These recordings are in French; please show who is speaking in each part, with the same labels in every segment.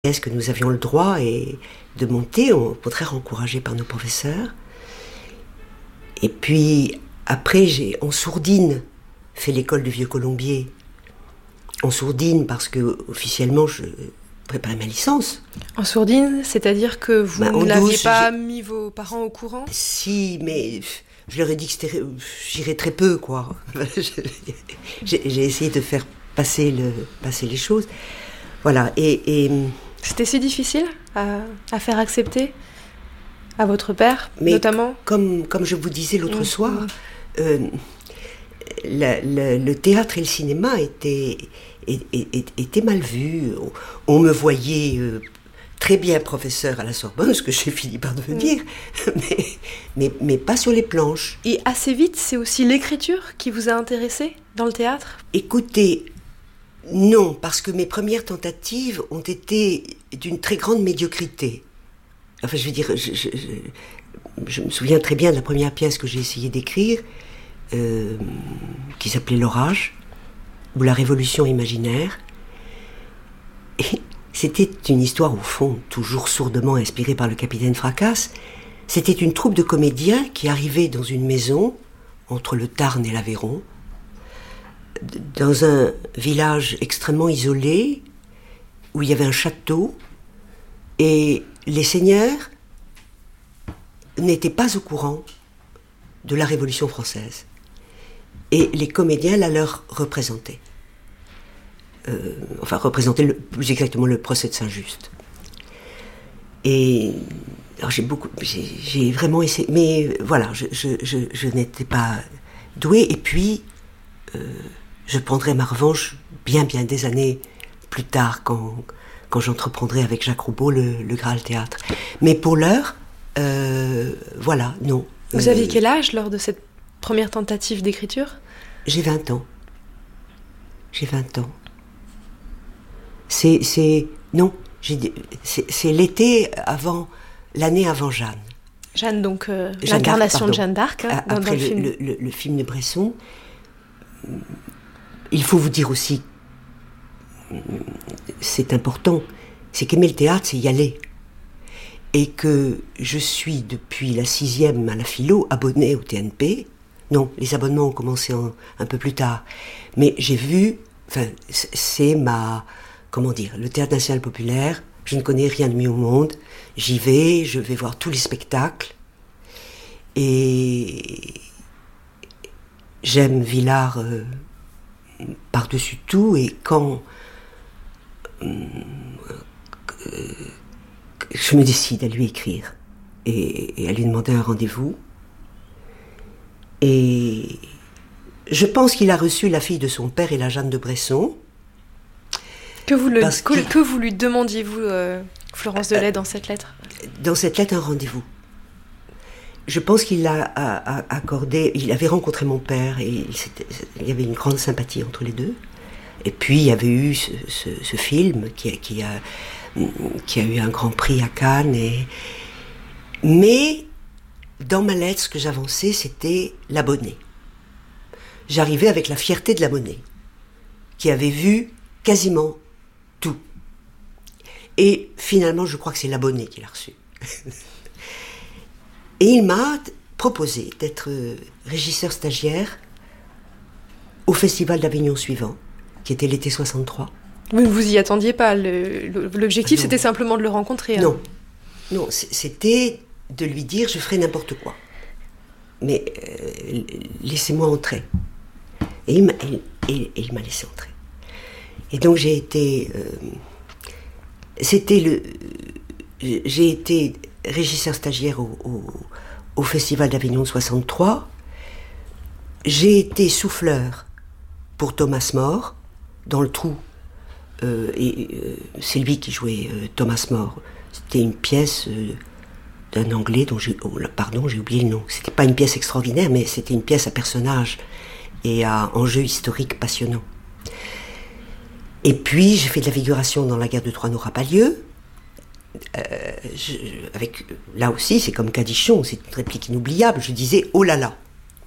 Speaker 1: Est-ce que nous avions le droit de monter, au contraire encouragés par nos professeurs. Et puis après, j'ai en sourdine fait l'école du Vieux-Colombier. En sourdine parce que officiellement je préparais ma licence.
Speaker 2: En sourdine, c'est-à-dire que vous n'aviez pas mis vos parents au courant ?
Speaker 1: Si, mais je leur ai dit que j'irais très peu, quoi. J'ai essayé de faire passer les choses. Voilà, et
Speaker 2: c'était si difficile à faire accepter à votre père, notamment ?
Speaker 1: Comme je vous disais l'autre soir, le théâtre et le cinéma étaient mal vus. On me voyait très bien professeur à la Sorbonne, ce que j'ai fini par devenir, mais pas sur les planches.
Speaker 2: Et assez vite, c'est aussi l'écriture qui vous a intéressé dans le théâtre ?
Speaker 1: Écoutez, non, parce que mes premières tentatives ont été d'une très grande médiocrité. Enfin, je veux dire, je me souviens très bien de la première pièce que j'ai essayé d'écrire, qui s'appelait L'Orage, ou La Révolution imaginaire. Et c'était une histoire, au fond, toujours sourdement inspirée par le capitaine Fracasse. C'était une troupe de comédiens qui arrivaient dans une maison, entre le Tarn et l'Aveyron, dans un village extrêmement isolé, où il y avait un château, et les seigneurs n'étaient pas au courant de la Révolution française. Et les comédiens la leur représentaient. Représentaient plus exactement le procès de Saint-Just. Et alors j'ai vraiment essayé, mais voilà, je n'étais pas douée, et puis je prendrai ma revanche bien des années plus tard, quand j'entreprendrai avec Jacques Roubaud le Graal Théâtre. Mais pour l'heure, voilà, non.
Speaker 2: Vous aviez quel âge lors de cette première tentative d'écriture ?
Speaker 1: J'ai 20 ans. C'est l'été avant, l'année avant Jeanne.
Speaker 2: Jeanne, donc l'incarnation de Jeanne d'Arc.
Speaker 1: Après
Speaker 2: dans le film.
Speaker 1: Le film de Bresson. Il faut vous dire aussi, c'est important, c'est qu'aimer le théâtre, c'est y aller. Et que je suis, depuis la 6e à la philo, abonnée au TNP. Non, les abonnements ont commencé un peu plus tard. Mais j'ai vu, c'est le Théâtre National Populaire, je ne connais rien de mieux au monde. J'y vais, je vais voir tous les spectacles. Et j'aime Villard par-dessus tout, et quand je me décide à lui écrire et à lui demander un rendez-vous, et je pense qu'il a reçu la fille de son père et la Jeanne de Bresson.
Speaker 2: Que vous lui demandiez-vous, Florence Delay, dans cette lettre ?
Speaker 1: Dans cette lettre, un rendez-vous. Je pense qu'il l'a accordé. Il avait rencontré mon père et il y avait une grande sympathie entre les deux. Et puis il y avait eu ce film qui a eu un grand prix à Cannes. Mais dans ma lettre, ce que j'avançais, c'était l'abonné. J'arrivais avec la fierté de l'abonné, qui avait vu quasiment tout. Et finalement, je crois que c'est l'abonné qui l'a reçu. Et il m'a proposé d'être régisseur stagiaire au Festival d'Avignon suivant, qui était l'été 63.
Speaker 2: Vous ne vous y attendiez pas. L'objectif, c'était simplement de le rencontrer. Hein.
Speaker 1: Non, c'était de lui dire je ferai n'importe quoi. Mais laissez-moi entrer. Et il m'a laissé entrer. Et donc j'ai été régisseur stagiaire au Festival d'Avignon 63. J'ai été souffleur pour Thomas More, dans Le Trou. C'est lui qui jouait Thomas More. C'était une pièce d'un Anglais dont j'ai oublié le nom. C'était pas une pièce extraordinaire, mais c'était une pièce à personnage et à enjeu historique passionnant. Et puis j'ai fait de la figuration dans La guerre de Troie n'aura pas lieu. Là aussi, c'est comme Cadichon, c'est une réplique inoubliable. Je disais oh là là.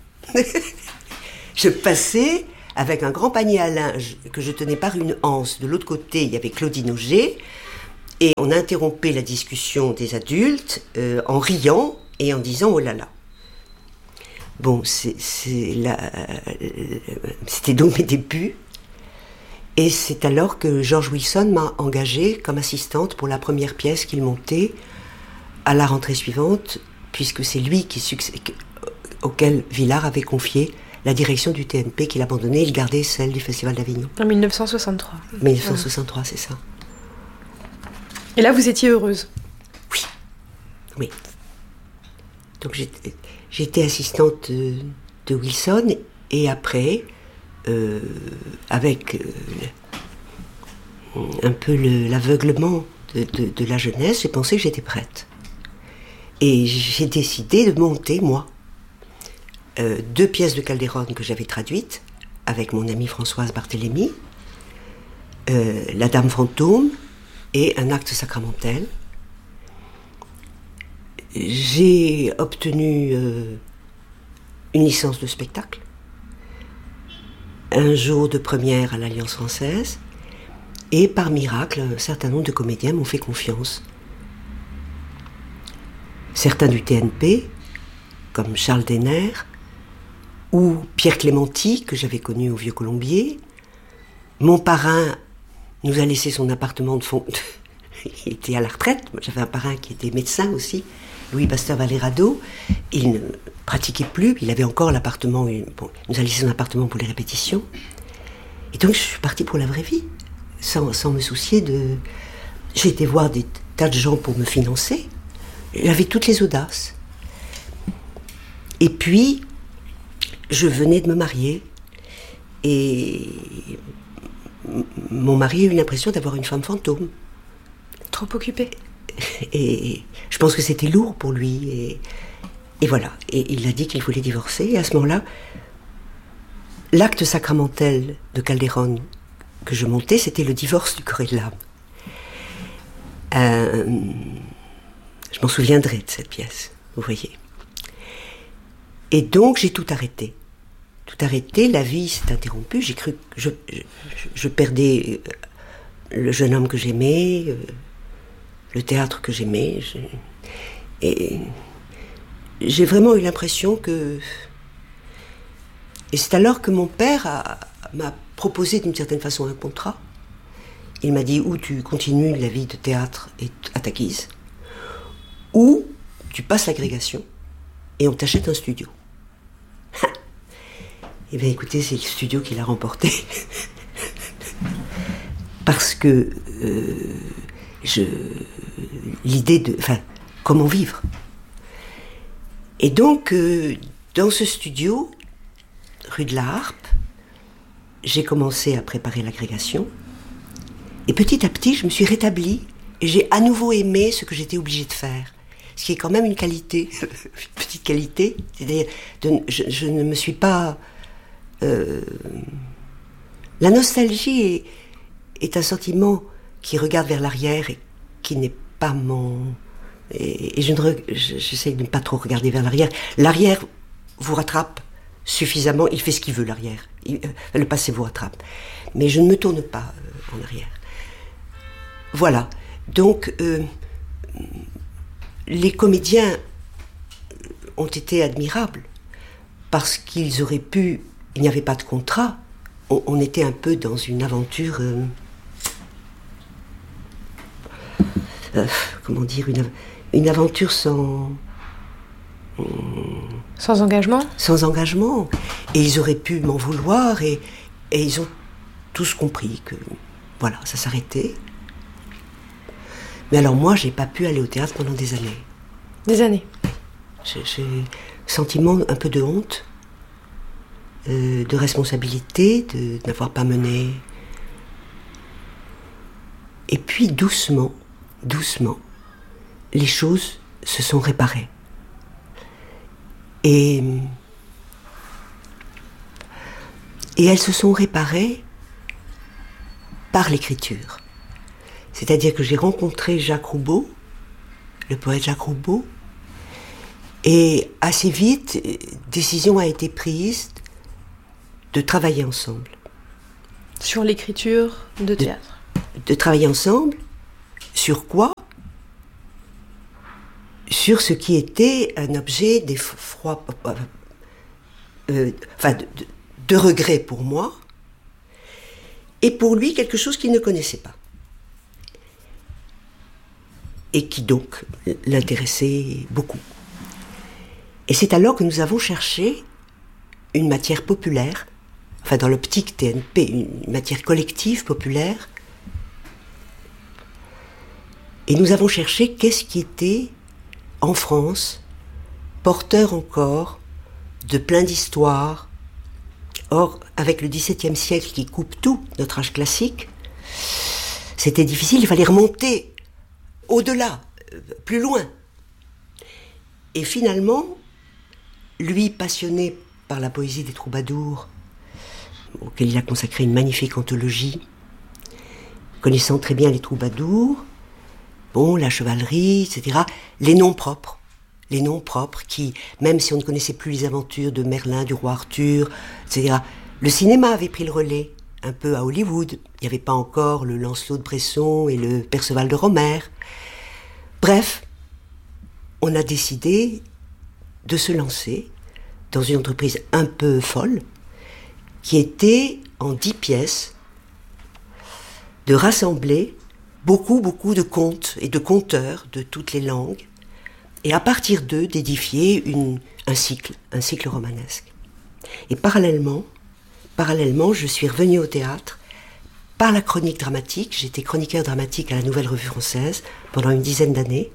Speaker 1: Je passais avec un grand panier à linge que je tenais par une anse. De l'autre côté, il y avait Claudine Auger. Et on a interrompu la discussion des adultes en riant et en disant « oh là là ». Bon, c'était donc mes débuts. Et c'est alors que George Wilson m'a engagée comme assistante pour la première pièce qu'il montait à la rentrée suivante, puisque c'est lui auquel Villard avait confié la direction du TNP qu'il abandonnait, il gardait celle du Festival d'Avignon.
Speaker 2: En 1963.
Speaker 1: 1963, c'est ça.
Speaker 2: Et là, vous étiez heureuse?
Speaker 1: Oui. Donc j'étais assistante de Wilson, et après, avec un peu l'aveuglement de la jeunesse, j'ai pensé que j'étais prête. Et j'ai décidé de monter, moi, 2 pièces de Calderon que j'avais traduites avec mon amie Françoise Barthélemy, La Dame Fantôme et un acte sacramentel. J'ai obtenu une licence de spectacle, un jour de première à l'Alliance française, et par miracle, un certain nombre de comédiens m'ont fait confiance. Certains du TNP, comme Charles Denner, ou Pierre Clémenti, que j'avais connu au Vieux-Colombier. Mon parrain nous a laissé son appartement de fond. Il était à la retraite. J'avais un parrain qui était médecin aussi, Louis Pasteur Valérado. Il ne pratiquait plus, il avait encore l'appartement. Bon, il nous a laissé son appartement pour les répétitions. Et donc je suis partie pour la vraie vie, sans me soucier de... J'ai été voir des tas de gens pour me financer. J'avais toutes les audaces. Et puis, je venais de me marier. Et mon mari a eu l'impression d'avoir une femme fantôme.
Speaker 2: Trop occupée.
Speaker 1: Et je pense que c'était lourd pour lui. Et voilà. Et il a dit qu'il voulait divorcer. Et à ce moment-là, l'acte sacramentel de Calderon que je montais, c'était le divorce du corps et de l'âme. Je m'en souviendrai de cette pièce, vous voyez. Et donc, j'ai tout arrêté. Tout arrêté, la vie s'est interrompue. J'ai cru que je perdais le jeune homme que j'aimais, le théâtre que j'aimais. Et j'ai vraiment eu l'impression que... Et c'est alors que mon père m'a proposé d'une certaine façon un contrat. Il m'a dit, ou tu continues la vie de théâtre à ta guise, ou tu passes l'agrégation et on t'achète un studio. Eh bien écoutez, c'est le studio qui l'a remporté. Parce que l'idée de... Enfin, comment vivre. Et donc, dans ce studio, rue de la Harpe, j'ai commencé à préparer l'agrégation. Et petit à petit, je me suis rétablie et j'ai à nouveau aimé ce que j'étais obligée de faire. Ce qui est quand même une qualité, une petite qualité. C'est-à-dire, je ne me suis pas... La nostalgie est un sentiment qui regarde vers l'arrière et qui n'est pas mon... Et j'essaie de ne pas trop regarder vers l'arrière. L'arrière vous rattrape suffisamment, il fait ce qu'il veut, l'arrière. Le passé vous rattrape. Mais je ne me tourne pas en arrière. Voilà. Donc, les comédiens ont été admirables parce qu'ils auraient pu... Il n'y avait pas de contrat. On était un peu dans une aventure... comment dire, une aventure sans...
Speaker 2: Sans engagement ?
Speaker 1: Sans engagement. Et ils auraient pu m'en vouloir et ils ont tous compris que, voilà, ça s'arrêtait. Mais alors moi, j'ai pas pu aller au théâtre pendant des années.
Speaker 2: Des années ?
Speaker 1: J'ai sentiment un peu de honte, de responsabilité, de n'avoir pas mené. Et puis doucement, les choses se sont réparées. Et elles se sont réparées par l'écriture. C'est-à-dire que j'ai rencontré Jacques Roubaud, le poète Jacques Roubaud, et assez vite, décision a été prise de travailler ensemble.
Speaker 2: Sur l'écriture de théâtre.
Speaker 1: De travailler ensemble Sur quoi? Sur ce qui était un objet d'effroi, de regret pour moi, et pour lui quelque chose qu'il ne connaissait pas. Et qui donc l'intéressait beaucoup. Et c'est alors que nous avons cherché une matière populaire, enfin dans l'optique TNP, une matière collective populaire, et nous avons cherché qu'est-ce qui était, en France, porteur encore de plein d'histoires. Or, avec le XVIIe siècle qui coupe tout, notre âge classique, c'était difficile, il fallait remonter au-delà, plus loin. Et finalement, lui, passionné par la poésie des troubadours, auquel il a consacré une magnifique anthologie, connaissant très bien les troubadours, la chevalerie, etc., les noms propres qui, même si on ne connaissait plus les aventures de Merlin, du roi Arthur, etc., le cinéma avait pris le relais, un peu à Hollywood. Il n'y avait pas encore le Lancelot de Bresson et le Perceval de Romer. Bref, on a décidé de se lancer dans une entreprise un peu folle, qui était, en 10 pièces, de rassembler beaucoup de contes et de conteurs de toutes les langues, et à partir d'eux, d'édifier un cycle romanesque. Et parallèlement, je suis revenue au théâtre par la chronique dramatique. J'étais chroniqueur dramatique à la Nouvelle Revue Française pendant une dizaine d'années.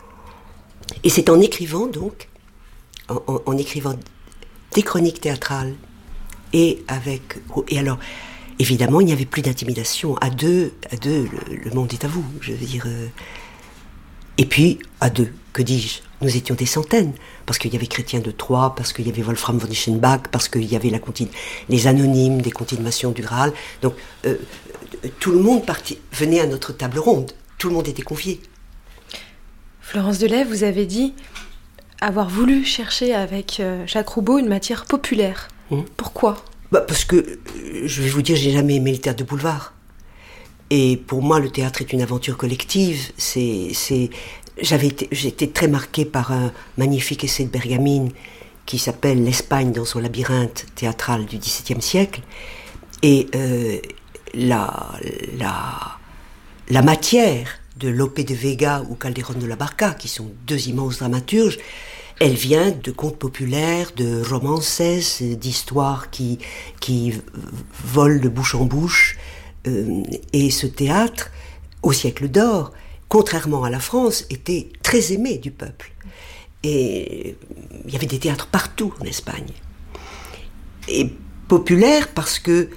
Speaker 1: Et c'est en écrivant donc, en écrivant des chroniques théâtrales et alors, évidemment, il n'y avait plus d'intimidation. À deux, le monde est à vous, je veux dire. Et puis, à deux, que dis-je? Nous étions des centaines, parce qu'il y avait Chrétien de Troyes, parce qu'il y avait Wolfram von Eschenbach, parce qu'il y avait les anonymes des continuations du Graal. Donc, tout le monde venait à notre table ronde. Tout le monde était convié.
Speaker 2: Florence Delève, vous avez dit avoir voulu chercher avec Jacques Roubaud une matière populaire. Pourquoi?
Speaker 1: Parce que, je vais vous dire, j'ai jamais aimé le théâtre de boulevard. Et pour moi, le théâtre est une aventure collective. J'étais très marquée par un magnifique essai de Bergamine qui s'appelle L'Espagne dans son labyrinthe théâtral du XVIIe siècle. Et la matière de Lope de Vega ou Calderón de la Barca, qui sont deux immenses dramaturges, elle vient de contes populaires, de romances, d'histoires qui volent de bouche en bouche. Et ce théâtre, au siècle d'or, contrairement à la France, était très aimé du peuple. Et il y avait des théâtres partout en Espagne. Et populaire parce que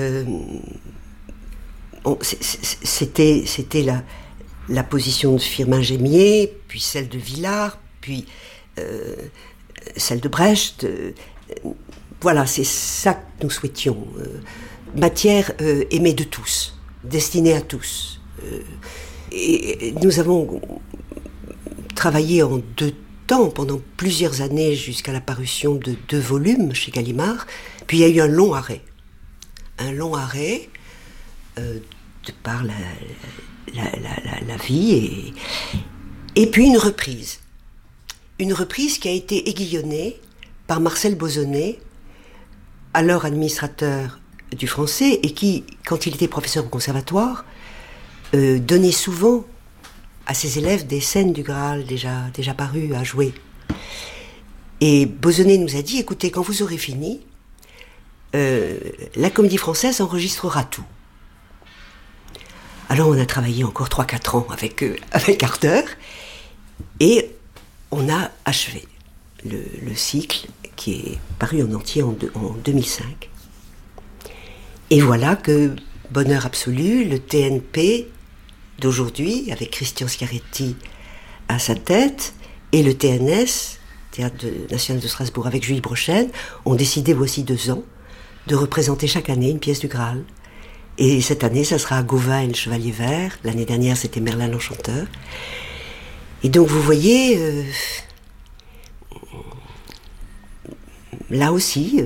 Speaker 1: c'était la position de Firmin Gémier, puis celle de Villars, puis celle de Brecht. Voilà, c'est ça que nous souhaitions. Matière aimée de tous, destinée à tous. Et nous avons travaillé en 2 temps, pendant plusieurs années, jusqu'à la parution de 2 volumes chez Gallimard. Puis il y a eu un long arrêt. De par la vie, et puis une reprise. Une reprise qui a été aiguillonnée par Marcel Bauzonnet, alors administrateur du français, et qui, quand il était professeur au conservatoire, donnait souvent à ses élèves des scènes du Graal déjà parues à jouer. Et Bauzonnet nous a dit, écoutez, quand vous aurez fini, la Comédie Française enregistrera tout. Alors on a travaillé encore 3-4 ans avec ardeur, et on a achevé le cycle qui est paru en entier en 2005. Et voilà que, bonheur absolu, le TNP d'aujourd'hui, avec Christian Schiaretti à sa tête, et le TNS, Théâtre National de Strasbourg, avec Julie Brochen, ont décidé, voici 2 ans, de représenter chaque année une pièce du Graal. Et cette année, ça sera Gauvin et le Chevalier Vert. L'année dernière, c'était Merlin l'Enchanteur. Et donc, vous voyez, là aussi,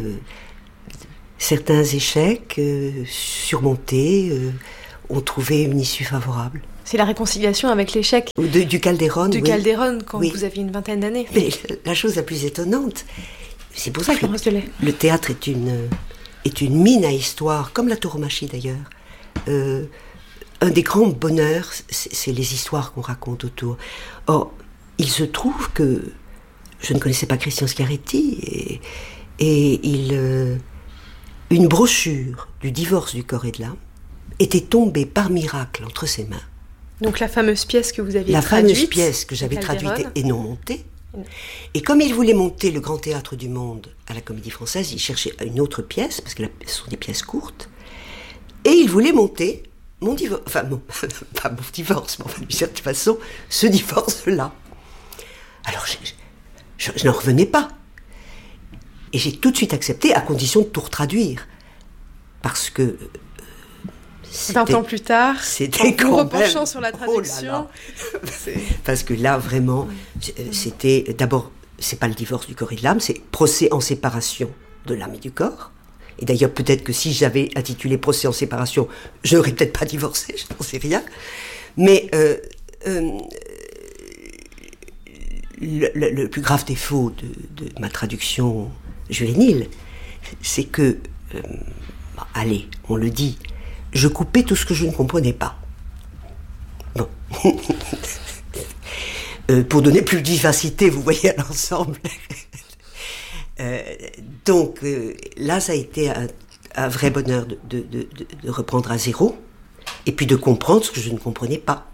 Speaker 1: certains échecs surmontés ont trouvé une issue favorable.
Speaker 2: C'est la réconciliation avec l'échec.
Speaker 1: Du Calderon.
Speaker 2: Du
Speaker 1: oui.
Speaker 2: Calderon, quand
Speaker 1: Oui.
Speaker 2: vous aviez une vingtaine d'années.
Speaker 1: Mais la chose la plus étonnante, c'est pour ça que
Speaker 2: Florence Delay.
Speaker 1: le théâtre est une mine à histoire, comme la tauromachie d'ailleurs. Un des grands bonheurs, c'est les histoires qu'on raconte autour. Or, il se trouve que je ne connaissais pas Christian Schiaretti et une brochure du divorce du corps et de l'âme était tombée par miracle entre ses mains.
Speaker 2: Donc la fameuse pièce que vous aviez
Speaker 1: La
Speaker 2: traduite.
Speaker 1: fameuse pièce que j'avais
Speaker 2: Calderon.
Speaker 1: traduite et non montée. Et comme il voulait monter le Grand Théâtre du Monde à la Comédie Française, il cherchait une autre pièce, parce que ce sont des pièces courtes, et il voulait monter mon divorce, enfin, pas mon divorce, mais enfin, d'une certaine façon, ce divorce-là. Alors, je n'en revenais pas. Et j'ai tout de suite accepté, à condition de tout retraduire. Parce que...
Speaker 2: 20 ans plus tard,
Speaker 1: c'était
Speaker 2: en vous
Speaker 1: quand
Speaker 2: repenchant
Speaker 1: même,
Speaker 2: sur la traduction...
Speaker 1: Parce que là, vraiment, c'était... D'abord, c'est pas le divorce du corps et de l'âme, c'est procès en séparation de l'âme et du corps. Et d'ailleurs, peut-être que si j'avais intitulé procès en séparation, je n'aurais peut-être pas divorcé, je n'en sais rien. Mais le plus grave défaut de ma traduction juvénile, c'est que, allez, on le dit, je coupais tout ce que je ne comprenais pas. Bon. Pour donner plus de vivacité, vous voyez, à l'ensemble. Donc, là, ça a été un vrai bonheur de reprendre à zéro, et puis de comprendre ce que je ne comprenais pas,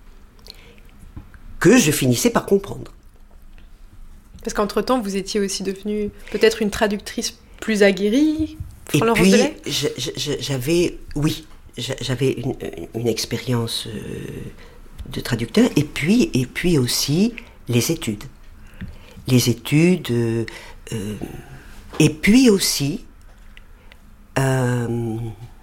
Speaker 1: que je finissais par comprendre.
Speaker 2: Parce qu'entre-temps, vous étiez aussi devenue peut-être une traductrice plus aguerrie,
Speaker 1: Florence Delay.
Speaker 2: Et
Speaker 1: puis, j'avais une expérience de traducteur, et puis aussi les études. Et puis aussi un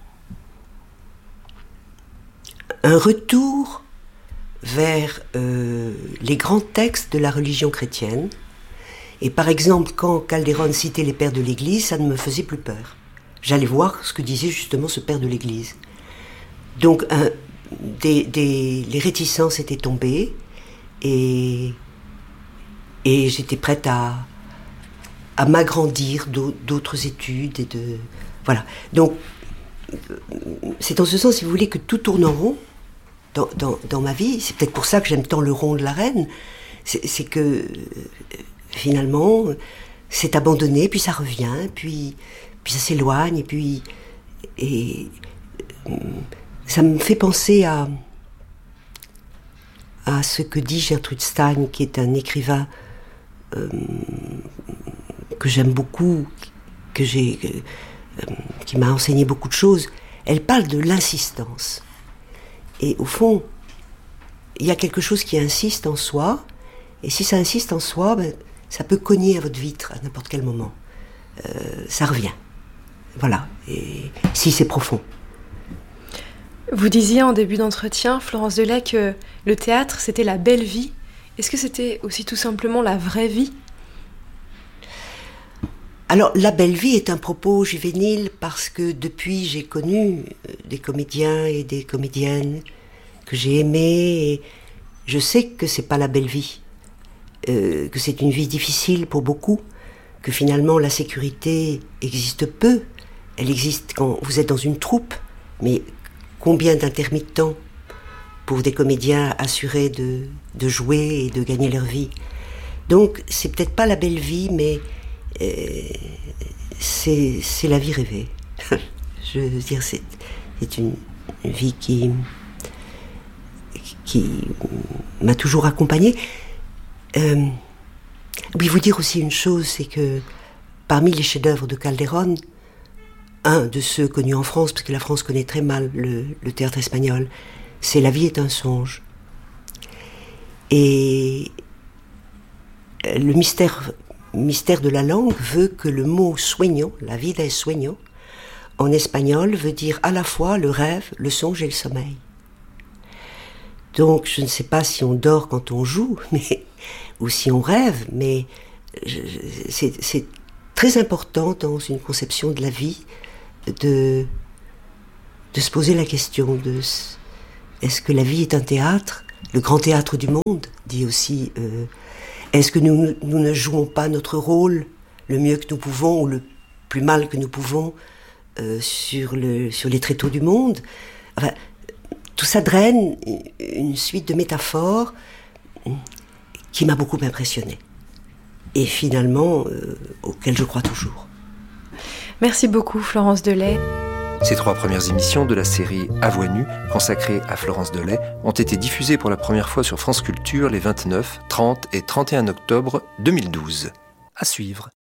Speaker 1: retour vers les grands textes de la religion chrétienne. Et par exemple, quand Calderon citait les pères de l'Église, ça ne me faisait plus peur. J'allais voir ce que disait justement ce père de l'Église. Donc, les réticences étaient tombées, et j'étais prête à m'agrandir d'autres études voilà. Donc c'est en ce sens, si vous voulez, que tout tourne en rond dans ma vie. C'est peut-être pour ça que j'aime tant le rond de la reine. C'est que finalement c'est abandonné, puis ça revient, puis ça s'éloigne, et ça me fait penser à ce que dit Gertrude Stein, qui est un écrivain que j'aime beaucoup, qui m'a enseigné beaucoup de choses. Elle parle de l'insistance. Et au fond, il y a quelque chose qui insiste en soi, et si ça insiste en soi, ça peut cogner à votre vitre à n'importe quel moment. Ça revient. Voilà. Et si c'est profond.
Speaker 2: Vous disiez en début d'entretien, Florence Delay, que le théâtre, c'était la belle vie. Est-ce que c'était aussi tout simplement la vraie vie ?
Speaker 1: Alors, la belle vie est un propos juvénile parce que depuis, j'ai connu des comédiens et des comédiennes que j'ai aimés, et je sais que c'est pas la belle vie, que c'est une vie difficile pour beaucoup, que finalement la sécurité existe peu. Elle existe quand vous êtes dans une troupe, mais combien d'intermittents pour des comédiens assurés de jouer et de gagner leur vie. Donc, c'est peut-être pas la belle vie, mais c'est la vie rêvée. Je veux dire, c'est une vie qui m'a toujours accompagnée. Oui, vous dire aussi une chose, c'est que parmi les chefs-d'œuvre de Calderon, un de ceux connus en France, parce que la France connaît très mal le théâtre espagnol, c'est La vie est un songe. Et le mystère de la langue veut que le mot sueño, la vida es sueño, en espagnol veut dire à la fois le rêve, le songe et le sommeil. Donc je ne sais pas si on dort quand on joue, ou si on rêve, mais c'est très important dans une conception de la vie de se poser la question de Est-ce que la vie est un théâtre, le grand théâtre du monde, dit aussi. Est-ce que nous ne jouons pas notre rôle le mieux que nous pouvons ou le plus mal que nous pouvons sur les tréteaux du monde? Enfin, tout ça draine une suite de métaphores qui m'a beaucoup impressionnée. Et finalement, auquel je crois toujours.
Speaker 2: Merci beaucoup, Florence Delay.
Speaker 3: Ces 3 premières émissions de la série À voix nue, consacrée à Florence Delay, ont été diffusées pour la première fois sur France Culture les 29, 30 et 31 octobre 2012. À suivre.